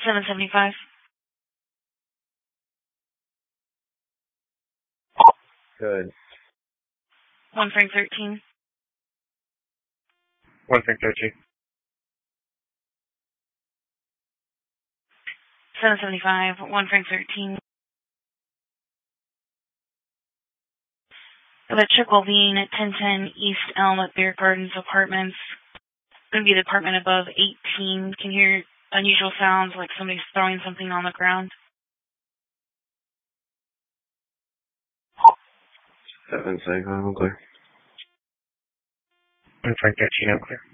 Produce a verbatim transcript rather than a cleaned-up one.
seven seventy-five. Good. one Frank thirteen. one Frank thirteen. seven seventy-five. one Frank thirteen. The Chicklevine at ten ten East Elm at Beer Gardens Apartments. Going to be the apartment above eighteen. Can hear unusual sounds like somebody's throwing something on the ground. seven seventy-five, I'm clear. one Frank thirteen, I'm clear.